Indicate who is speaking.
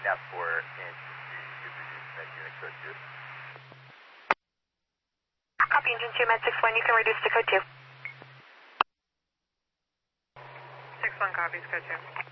Speaker 1: Now for unit code 2.
Speaker 2: Copy engine 2, med 61, you can reduce to code 2.
Speaker 3: 61 copies, code 2.